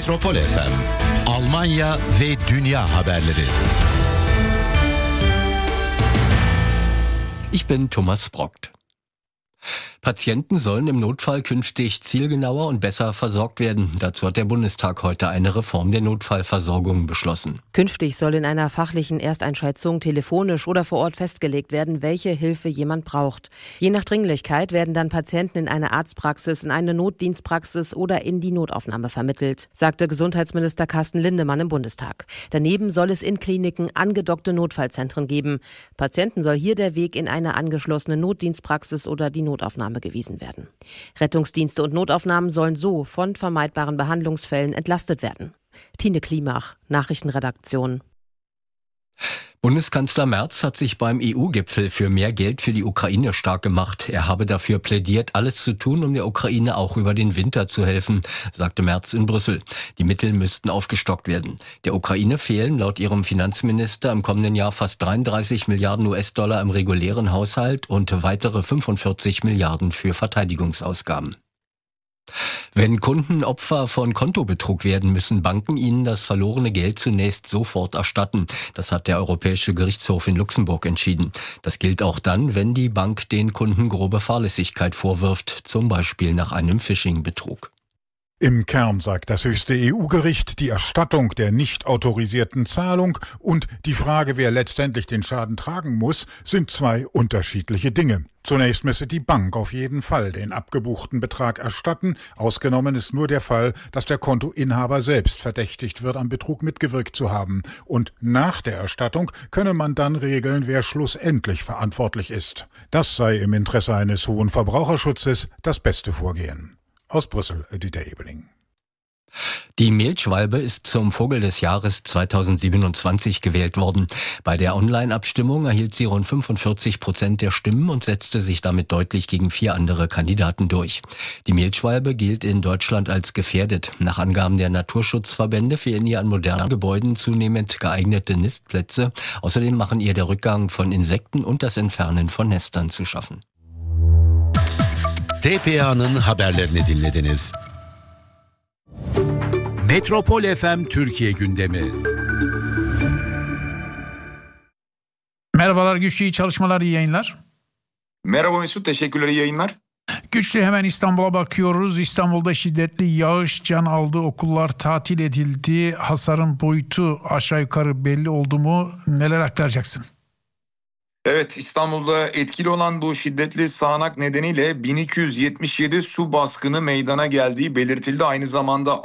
Metropol FM, Almanya ve dünya haberleri. Ich bin Thomas Brockt. Patienten sollen im Notfall künftig zielgenauer und besser versorgt werden. Dazu hat der Bundestag heute eine Reform der Notfallversorgung beschlossen. Künftig soll in einer fachlichen Ersteinschätzung telefonisch oder vor Ort festgelegt werden, welche Hilfe jemand braucht. Je nach Dringlichkeit werden dann Patienten in eine Arztpraxis, in eine Notdienstpraxis oder in die Notaufnahme vermittelt, sagte Gesundheitsminister Carsten Lindemann im Bundestag. Daneben soll es in Kliniken angedockte Notfallzentren geben. Patienten soll hier der Weg in eine angeschlossene Notdienstpraxis oder die Notaufnahme gewiesen werden. Rettungsdienste und Notaufnahmen sollen so von vermeidbaren Behandlungsfällen entlastet werden. Tine Klimach, Nachrichtenredaktion. Bundeskanzler Merz hat sich beim EU-Gipfel für mehr Geld für die Ukraine stark gemacht. Er habe dafür plädiert, alles zu tun, um der Ukraine auch über den Winter zu helfen, sagte Merz in Brüssel. Die Mittel müssten aufgestockt werden. Der Ukraine fehlen laut ihrem Finanzminister im kommenden Jahr fast 33 Milliarden US-Dollar im regulären Haushalt und weitere 45 Milliarden für Verteidigungsausgaben. Wenn Kunden Opfer von Kontobetrug werden, müssen Banken ihnen das verlorene Geld zunächst sofort erstatten. Das hat der Europäische Gerichtshof in Luxemburg entschieden. Das gilt auch dann, wenn die Bank den Kunden grobe Fahrlässigkeit vorwirft, zum Beispiel nach einem Phishing-Betrug. Im Kern sagt das höchste EU-Gericht, die Erstattung der nicht autorisierten Zahlung und die Frage, wer letztendlich den Schaden tragen muss, sind zwei unterschiedliche Dinge. Zunächst müsse die Bank auf jeden Fall den abgebuchten Betrag erstatten. Ausgenommen ist nur der Fall, dass der Kontoinhaber selbst verdächtigt wird, am Betrug mitgewirkt zu haben. Und nach der Erstattung könne man dann regeln, wer schlussendlich verantwortlich ist. Das sei im Interesse eines hohen Verbraucherschutzes das beste Vorgehen. Aus Brüssel, Dieter Ebeling. Die Mehlschwalbe ist zum Vogel des Jahres 2027 gewählt worden. Bei der Online-Abstimmung erhielt sie rund 45% der Stimmen und setzte sich damit deutlich gegen 4 andere Kandidaten durch. Die Mehlschwalbe gilt in Deutschland als gefährdet. Nach Angaben der Naturschutzverbände fehlen ihr an modernen Gebäuden zunehmend geeignete Nistplätze. Außerdem machen ihr der Rückgang von Insekten und das Entfernen von Nestern zu schaffen. TPA'nın haberlerini dinlediniz. Metropol FM Türkiye gündemi. Merhabalar Güçlü, iyi çalışmalar, iyi yayınlar. Merhaba Mesut, teşekkürler, iyi yayınlar. Güçlü, hemen İstanbul'a bakıyoruz. İstanbul'da şiddetli yağış can aldı, okullar tatil edildi. Hasarın boyutu aşağı yukarı belli oldu mu? Neler aktaracaksın? Evet, İstanbul'da etkili olan bu şiddetli sağanak nedeniyle 1277 su baskını meydana geldiği belirtildi. Aynı zamanda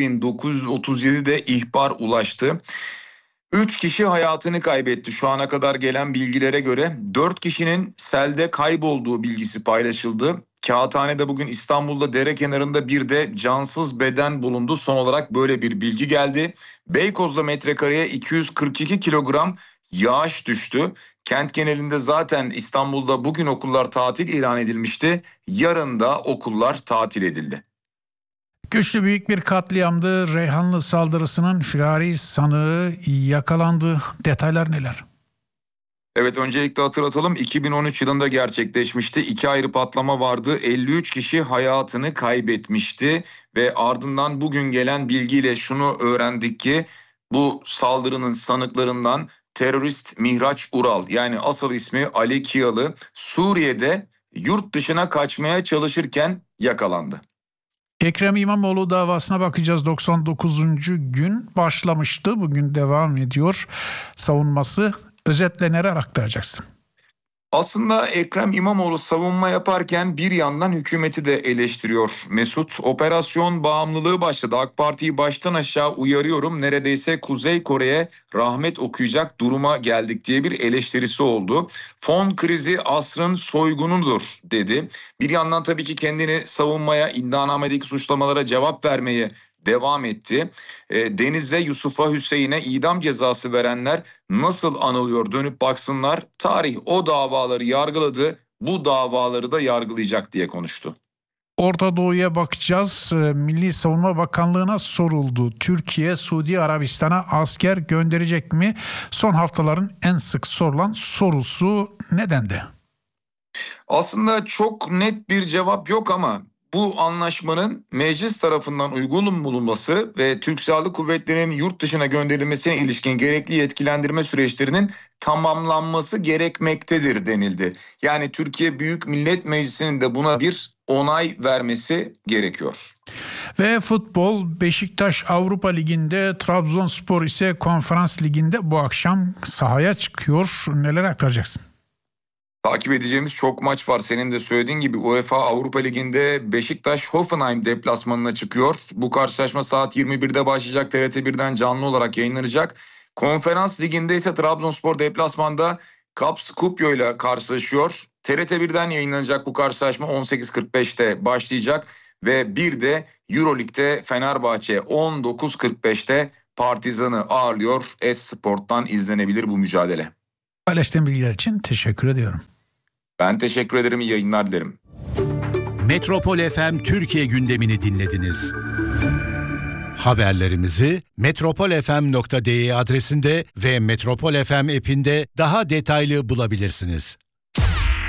6937 de ihbar ulaştı. 3 kişi hayatını kaybetti. Şu ana kadar gelen bilgilere göre 4 kişinin selde kaybolduğu bilgisi paylaşıldı. Kağıthane'de bugün İstanbul'da dere kenarında bir de cansız beden bulundu. Son olarak böyle bir bilgi geldi. Beykoz'da metrekareye 242 kilogram yağış düştü. Kent genelinde zaten İstanbul'da bugün okullar tatil ilan edilmişti. Yarın da okullar tatil edildi. Güçlü, büyük bir katliamdı. Reyhanlı saldırısının firari sanığı yakalandı. Detaylar neler? Evet, öncelikle hatırlatalım, 2013 yılında gerçekleşmişti. 2 ayrı patlama vardı. 53 kişi hayatını kaybetmişti ve ardından bugün gelen bilgiyle şunu öğrendik ki bu saldırının sanıklarından terörist Mihraç Ural, yani asıl ismi Ali Kiyalı, Suriye'de yurt dışına kaçmaya çalışırken yakalandı. Ekrem İmamoğlu davasına bakacağız. 99. gün başlamıştı. Bugün devam ediyor savunması. Özetle neler aktaracaksın? Aslında Ekrem İmamoğlu savunma yaparken bir yandan hükümeti de eleştiriyor. Mesut, operasyon bağımlılığı başladı. AK Parti'yi baştan aşağı uyarıyorum. Neredeyse Kuzey Kore'ye rahmet okuyacak duruma geldik diye bir eleştirisi oldu. Fon krizi asrın soygunudur dedi. Bir yandan tabii ki kendini savunmaya, iddianamedeki suçlamalara cevap vermeye devam etti. Deniz'e, Yusuf'a, Hüseyin'e idam cezası verenler nasıl anılıyor dönüp baksınlar. Tarih o davaları yargıladı, bu davaları da yargılayacak diye konuştu. Orta Doğu'ya bakacağız. Milli Savunma Bakanlığı'na soruldu. Türkiye, Suudi Arabistan'a asker gönderecek mi? Son haftaların en sık sorulan sorusu nedendi? Aslında çok net bir cevap yok ama bu anlaşmanın meclis tarafından uygun bulunması ve Türk Silahlı Kuvvetleri'nin yurt dışına gönderilmesine ilişkin gerekli yetkilendirme süreçlerinin tamamlanması gerekmektedir denildi. Yani Türkiye Büyük Millet Meclisi'nin de buna bir onay vermesi gerekiyor. Ve futbol, Beşiktaş Avrupa Ligi'nde, Trabzonspor ise Konferans Ligi'nde bu akşam sahaya çıkıyor. Neler aktaracaksın? Takip edeceğimiz çok maç var. Senin de söylediğin gibi UEFA Avrupa Ligi'nde Beşiktaş Hoffenheim deplasmanına çıkıyor. Bu karşılaşma saat 21'de başlayacak. TRT1'den canlı olarak yayınlanacak. Konferans Ligi'nde ise Trabzonspor deplasmanda Kaps Kupyo ile karşılaşıyor. TRT1'den yayınlanacak bu karşılaşma 18.45'te başlayacak. Ve bir de Euroleague'de Fenerbahçe 19.45'te Partizan'ı ağırlıyor. Sport'tan izlenebilir bu mücadele. Paylaştığın bilgiler için teşekkür ediyorum. Ben teşekkür ederim. İyi yayınlar dilerim. Metropol FM Türkiye gündemini dinlediniz. Haberlerimizi metropolfm.de adresinde ve Metropol FM app'inde daha detaylı bulabilirsiniz.